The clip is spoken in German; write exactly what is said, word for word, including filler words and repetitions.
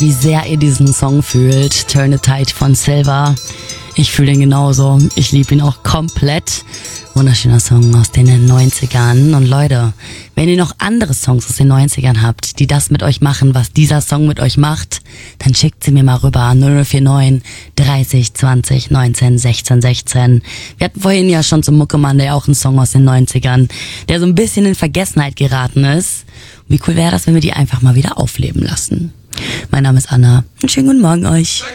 wie sehr ihr diesen Song fühlt. Turn the Tide von Silva. Ich fühle ihn genauso. Ich liebe ihn auch komplett. Wunderschöner Song aus den neunzigern. Und Leute, wenn ihr noch andere Songs aus den neunzigern habt, die das mit euch machen, was dieser Song mit euch macht, dann schickt sie mir mal rüber an null null vier neun dreißig zwanzig neunzehn sechzehn sechzehn. Wir hatten vorhin ja schon zum Muckemann, der auch einen Song aus den neunzigern, der so ein bisschen in Vergessenheit geraten ist. Wie cool wäre das, wenn wir die einfach mal wieder aufleben lassen? Mein Name ist Anna. Einen schönen guten Morgen euch.